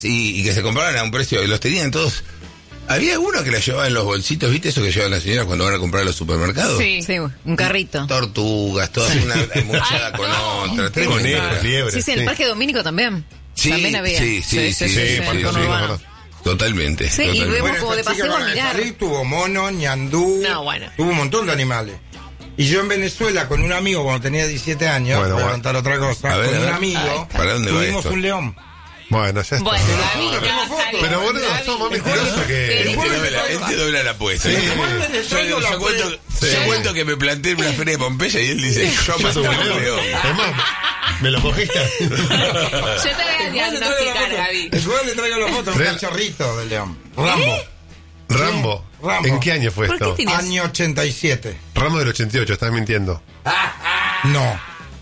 y que se compraban a un precio, los tenían todos. Había uno que la llevaba en los bolsitos, ¿viste eso que llevan las señoras cuando van a comprar a los supermercados? Sí, un carrito. Tortugas, todas una muchada con otra. Conejos, liebres. Sí, en el Parque Domínico también. Sí, también había. Sí, Parque urbano. Totalmente. Sí, y vemos como de paseo a mirar. Tuvo mono, ñandú, tuvo un montón de animales. Y yo en Venezuela con un amigo cuando tenía 17 años, voy a contar otra cosa, con un amigo, tuvimos un león. Bueno, ya está. Bueno, pero boludo, somos mentirosos que... Este dobla la apuesta. Sí. Yo cuento que me planté en una feria de Pompeya y él dice, yo maté a un león. Es más, me lo cogiste. Yo te voy a diagnosticar, Gaby. Después le traigo las fotos, un cachorrito del león. Rambo. ¿En qué año fue esto? Año 87. Rambo del 88, estás mintiendo. No.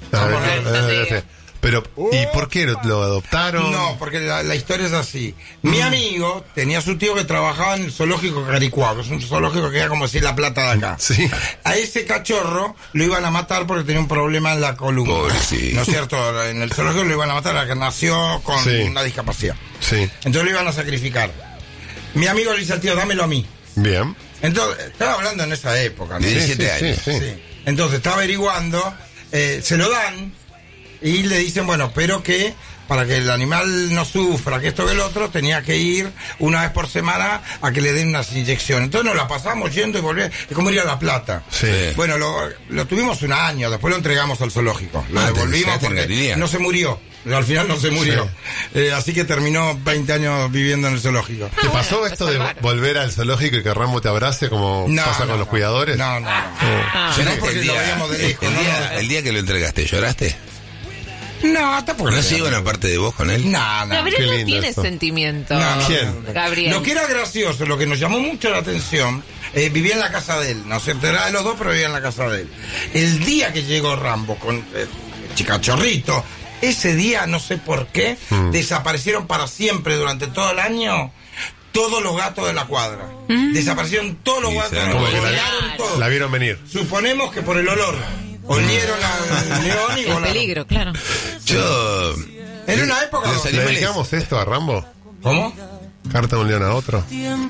Pero, ¿y por qué lo adoptaron? No, porque la historia es así. Mi amigo tenía su tío que trabajaba en el zoológico Caricuao, que es un zoológico que queda como si La Plata de acá. Sí. A ese cachorro lo iban a matar porque tenía un problema en la columna. Sí. ¿No es cierto? En el zoológico lo iban a matar a que nació con una discapacidad. Sí. Entonces lo iban a sacrificar. Mi amigo le dice al tío, dámelo a mí. Bien. Entonces, estaba hablando en esa época, ¿no? 17 años. Sí. Entonces estaba averiguando, se lo dan. Y le dicen, bueno, pero que para que el animal no sufra, que esto que el otro, tenía que ir una vez por semana a que le den unas inyecciones. Entonces nos la pasamos yendo y volviendo. Es como ir a La Plata. Sí. Bueno, lo tuvimos un año, después lo entregamos al zoológico. Lo devolvimos porque no se murió. Al final no se murió. Sí. Así que terminó 20 años viviendo en el zoológico. ¿Te pasó esto de volver al zoológico y que Rambo te abrace como pasa con los cuidadores? No. ¿Lloraste porque lo veíamos de lejos. El día que lo entregaste, ¿lloraste? No, tampoco. ¿No se iban aparte de vos con él? No. Pero él no tiene sentimiento. ¿Quién? Gabriel. Lo que era gracioso, lo que nos llamó mucho la atención, vivía en la casa de él, ¿no es cierto? Era de los dos, pero vivía en la casa de él. El día que llegó Rambo con Chicachorrito, ese día, no sé por qué, desaparecieron para siempre durante todo el año todos los gatos de la cuadra. Desaparecieron todos los gatos de la cuadra. La vieron venir. Suponemos que por el olor. Olieron al león y volaron. El peligro, claro. Yo... En una época... ¿Le dedicamos esto a Rambo? ¿Cómo? ¿Carta de un león a otro?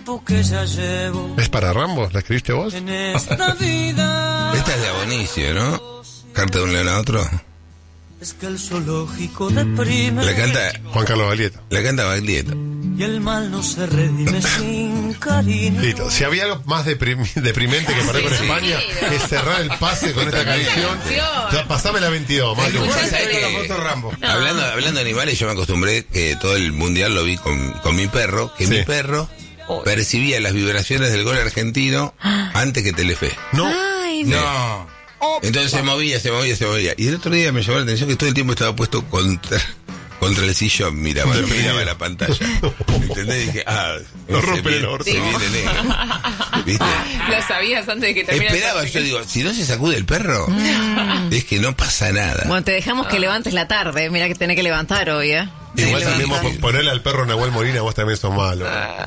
¿Es para Rambo? ¿La escribiste vos? Esta es de Abonicio, ¿no? ¿Carta de un león a otro? Es que el zoológico deprime. La canta Juan Carlos Baglietto. La canta Baglietto. Y el mal no se redime sin cariño. Listo. Si había algo más deprimente que perder con España, es cerrar el pase con esta canción. Ya, pasame la 22, Malu. Hablando de animales, yo me acostumbré que todo el mundial lo vi con mi perro, que mi perro percibía las vibraciones del gol argentino antes que Telefe. No. Entonces se movía. Y el otro día me llamó la atención que todo el tiempo estaba puesto contra el sillón, miraba la pantalla. ¿Entendés? Y dije, no rompe el orto. Se viene negro. ¿Viste? Lo sabías antes de que terminara. Esperaba, yo digo, si no se sacude el perro, es que no pasa nada. Bueno, te dejamos que levantes la tarde. Mira que tenés que levantar hoy, ¿eh? Igual también vos ponerle al perro Nahuel Molina, vos también sos malo.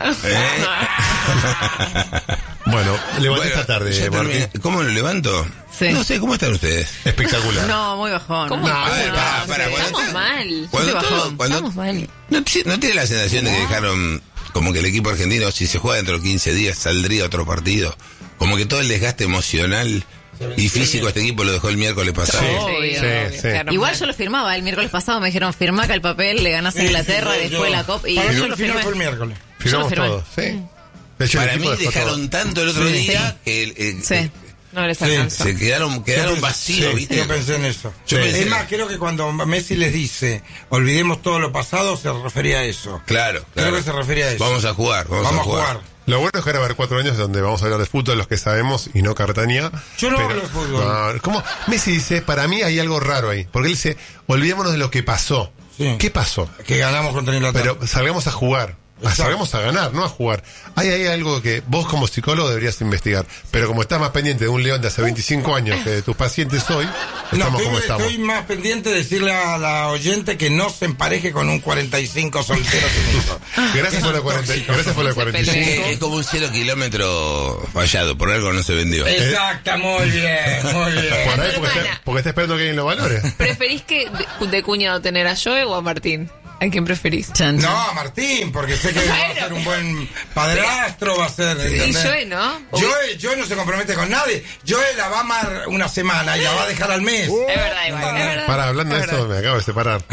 Bueno, levanté esta tarde, Martín. ¿Cómo lo levanto? Sí. No sé, ¿cómo están ustedes? Espectacular. No, muy bajón. ¿Cómo? Estamos mal. Estamos mal. ¿No tiene la sensación de que dejaron como que el equipo argentino, si se juega dentro de 15 días, saldría otro partido? Como que todo el desgaste emocional y físico a este equipo lo dejó el miércoles pasado. Sí. Igual yo lo firmaba el miércoles pasado, me dijeron firmá acá el papel, le ganás a Inglaterra, después la Copa. Y yo lo firmé. Fue el miércoles. Firmamos todos, sí. Para mí dejaron tanto el otro día que no les alcanzó. Se quedaron vacíos, ¿viste? Yo pensé en eso. Es más, creo que cuando Messi les dice olvidemos todo lo pasado, se refería a eso. Claro. Creo que se refería a eso. Vamos a jugar. Vamos a jugar. Lo bueno es que ahora va a haber 4 años donde vamos a hablar de fútbol, los que sabemos, y no cartanía. Yo no hablo de fútbol. ¿Cómo? Messi dice, para mí hay algo raro ahí. Porque él dice, olvidémonos de lo que pasó. Sí. ¿Qué pasó? Que ganamos contra Inglaterra. Pero salgamos a jugar. Salgamos a ganar, no a jugar. Hay algo que vos como psicólogo deberías investigar. Pero como estás más pendiente de un león de hace 25 años que de tus pacientes hoy, estamos como estamos. Estoy más pendiente de decirle a la oyente que no se empareje con un 45 soltero. Gracias por la 45. Es como un 0 kilómetro fallado, por algo no se vendió. Exacto, muy bien. Por ahí porque está esperando que alguien lo valore. ¿Preferís que de cuñado tener a Joe o a Martín? ¿A quién preferís? Chan, chan. No, a Martín, porque sé que va a ser un buen padrastro, va a ser... Y ¿entendés? Joe, ¿no? Joe no se compromete con nadie. Joe la va a amar una semana y la va a dejar al mes. Es verdad, igual, es verdad. Para, hablando de Es eso, verdad. me acabo de separar.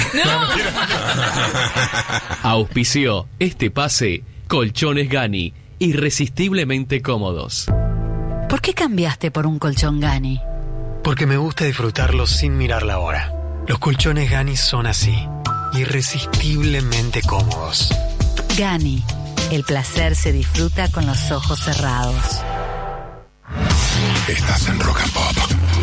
Auspició este pase Colchones Gani, irresistiblemente cómodos. ¿Por qué cambiaste por un colchón Gani? Porque me gusta disfrutarlo sin mirar la hora. Los colchones Gani son así, irresistiblemente cómodos. Gani, el placer se disfruta con los ojos cerrados. Estás en Rock and Pop.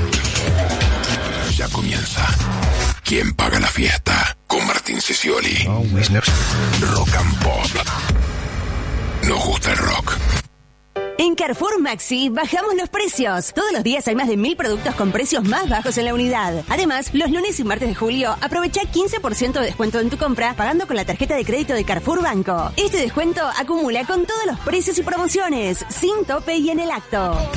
Ya comienza. ¿Quién paga la fiesta? Con Martín Sicioli. Rock and Pop. Nos gusta el rock. En Carrefour Maxi bajamos los precios. Todos los días hay más de 1000 productos con precios más bajos en la unidad. Además, los lunes y martes de julio aprovecha 15% de descuento en tu compra pagando con la tarjeta de crédito de Carrefour Banco. Este descuento acumula con todos los precios y promociones, sin tope y en el acto.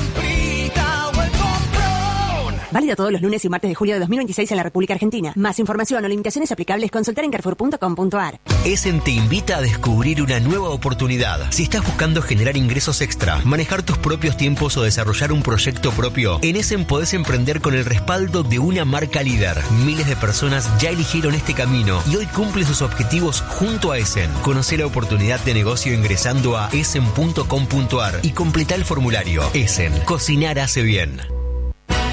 Válido todos los lunes y martes de julio de 2026 en la República Argentina. Más información o limitaciones aplicables consultar en carrefour.com.ar. Essen te invita a descubrir una nueva oportunidad. Si estás buscando generar ingresos extra, manejar tus propios tiempos o desarrollar un proyecto propio, en Essen podés emprender con el respaldo de una marca líder. Miles de personas ya eligieron este camino y hoy cumplen sus objetivos junto a Essen. Conocé la oportunidad de negocio ingresando a essen.com.ar y completa el formulario. Essen, cocinar hace bien.